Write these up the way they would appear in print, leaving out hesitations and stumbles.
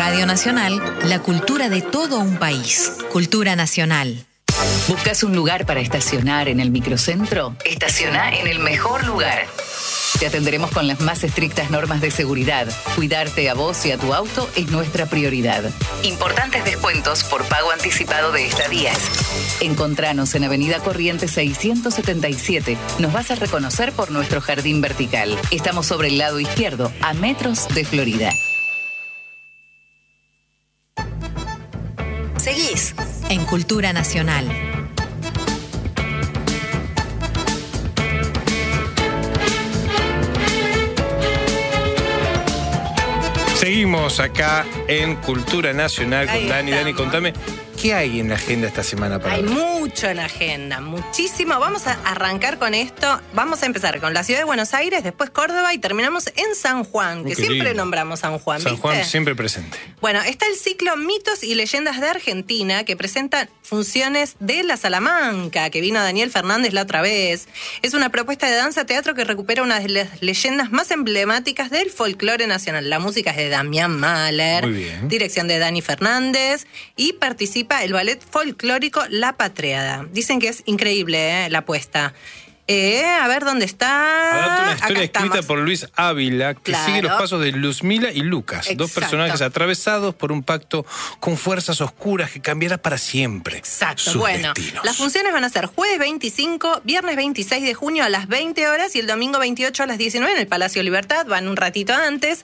Radio Nacional, la cultura de todo un país. Cultura Nacional. ¿Buscas un lugar para estacionar en el microcentro? Estaciona en el mejor lugar. Te atenderemos con las más estrictas normas de seguridad. Cuidarte a vos y a tu auto es nuestra prioridad. Importantes descuentos por pago anticipado de estadías. Encontranos en Avenida Corrientes 677. Nos vas a reconocer por nuestro jardín vertical. Estamos sobre el lado izquierdo, a metros de Florida. Seguís en Cultura Nacional. Seguimos acá en Cultura Nacional con Dani. Dani, contame, ¿qué hay en la agenda esta semana para Hay ver? mucho en la agenda, muchísimo. Vamos a arrancar con esto. Vamos a empezar con la ciudad de Buenos Aires, después Córdoba y terminamos en San Juan, que siempre lindo. nombramos San Juan, San ¿viste? Juan siempre presente. Bueno, está el ciclo Mitos y Leyendas de Argentina, que presenta funciones de La Salamanca, que vino Daniel Fernández la otra vez. Es una propuesta de danza-teatro que recupera una de las leyendas más emblemáticas del folclore nacional. La música es de Damián Mahler, Muy bien. dirección de Dani Fernández, y participa el ballet folclórico La Patriada. Dicen que es increíble, la apuesta. A ver dónde está. Adapta una Acá historia escrita estamos. por Luis Ávila que Claro. sigue los pasos de Luzmila y Lucas, dos Exacto. personajes atravesados por un pacto con fuerzas oscuras que cambiará para siempre Exacto, sus bueno, destinos. las funciones van a ser jueves 25, viernes 26 de junio a las 20 horas y el domingo 28 a las 19 en el Palacio Libertad. Van un ratito antes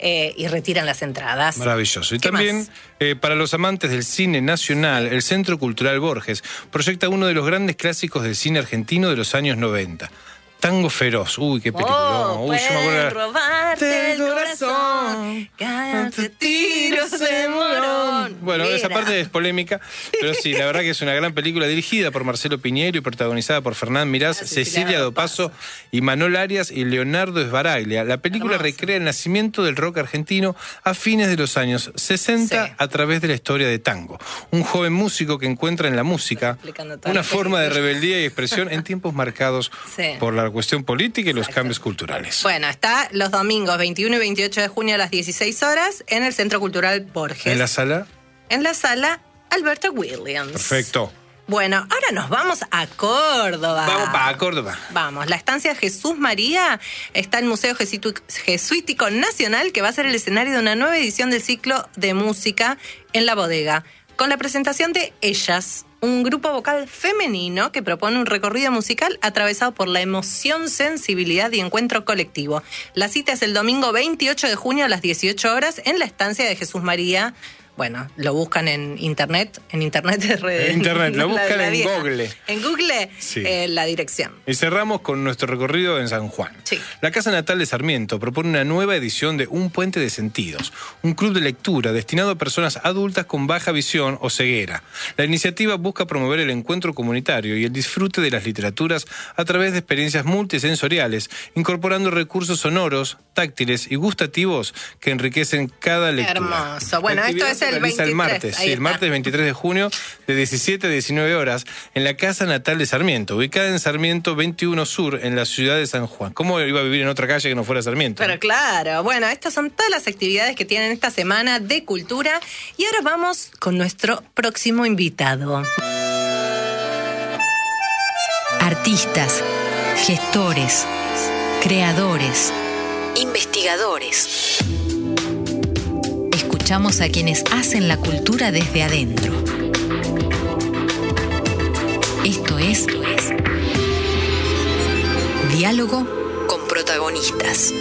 y retiran las entradas. Maravilloso. Y ¿Qué también, más? para los amantes del cine nacional, el Centro Cultural Borges proyecta uno de los grandes clásicos del cine argentino de los años 90. Tango Feroz. Uy, qué película. Uy, yo me acuerdo. Pueden robarte el corazón, cagarte tiros de morón. Bueno, Mira. esa parte es polémica, pero sí, la verdad que es una gran película dirigida por Marcelo Piñeiro y protagonizada por Fernán Mirás, Cecilia Dopazo y Manol Arias y Leonardo Sbaraglia. La película Hermoso. recrea el nacimiento del rock argentino a fines de los años 60 Sí. a través de la historia de Tango. Un joven músico que encuentra en la música explicando toda una la forma de película. rebeldía y expresión en tiempos marcados Sí. por la cuestión política y los Exacto. cambios culturales. Bueno, está los domingos 21 y 28 de junio a las 16 horas en el Centro Cultural Borges. ¿En la sala? En la sala Alberto Williams. Perfecto. Bueno, ahora nos vamos a Córdoba. Vamos para Córdoba. Vamos, la estancia Jesús María está el Museo Jesuítico Nacional, que va a ser el escenario de una nueva edición del ciclo de música en la bodega, con la presentación de Ellas, un grupo vocal femenino que propone un recorrido musical atravesado por la emoción, sensibilidad y encuentro colectivo. La cita es el domingo 28 de junio a las 18 horas en la estancia de Jesús María. Bueno, lo buscan en internet de redes. En internet, lo buscan La en vieja. Google. En Google, Sí. la dirección. Y cerramos con nuestro recorrido en San Juan. Sí. La Casa Natal de Sarmiento propone una nueva edición de Un Puente de Sentidos, un club de lectura destinado a personas adultas con baja visión o ceguera. La iniciativa busca promover el encuentro comunitario y el disfrute de las literaturas a través de experiencias multisensoriales, incorporando recursos sonoros, táctiles y gustativos que enriquecen cada lectura. Hermoso. Bueno, La esto actividad es se el realiza 23. martes, Ahí sí, el está. martes 23 de junio de 17 a 19 horas en la Casa Natal de Sarmiento, ubicada en Sarmiento 21 Sur, en la ciudad de San Juan. ¿Cómo iba a vivir en otra calle que no fuera Sarmiento? Pero claro, bueno, estas son todas las actividades que tienen esta semana de cultura. Y ahora vamos con nuestro próximo invitado. Artistas, gestores, creadores, investigadores. Escuchamos a quienes hacen la cultura desde adentro. Esto es Diálogo con protagonistas.